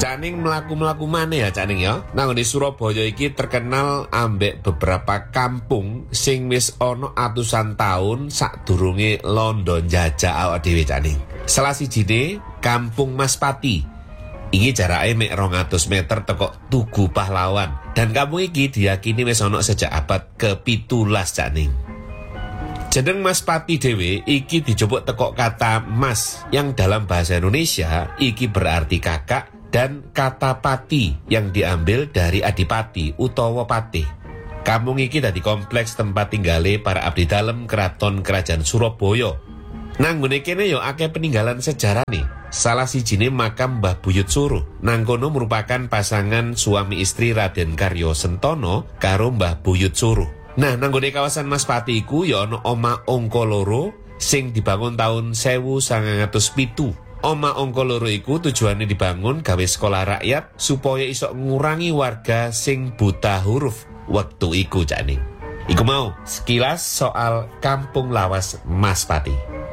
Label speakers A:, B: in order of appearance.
A: Caning mlaku-mlaku maneh ya Caning ya. Nang di Surabaya iki terkenal ambek beberapa kampung sing wis ana atusan taun sadurunge londo njajah awak dhewe Caning. Salah sijine Kampung Maspati. Iki jarake mek 200 meter teko Tugu Pahlawan. Dan kampung iki diyakini wis ana sejak abad ke-17 Caning. Jeneng Maspati dhewe iki dijupuk teko kata mas yang dalam bahasa Indonesia iki berarti kakak, dan kata pati yang diambil dari adipati utawa patih. Kampung iki dadi kompleks tempat tinggale para abdi dalem keraton kerajaan Surabaya. Nang ngene kene yo akeh peninggalan sejarah nih. Salah sijine makam Mbah Buyut Suruh. Nang kono merupakan pasangan suami istri Raden Karyo Sentono karo Mbah Buyut Suruh. Nah, nang ngene kawasan Maspati iku yo ana Oma Angka Loro sing dibangun tahun 1907. Oma Angka Loro iku tujuannya dibangun gawe sekolah rakyat supaya iso ngurangi warga sing buta huruf waktu iku Caning. Iku mau sekilas soal Kampung Lawas Maspati.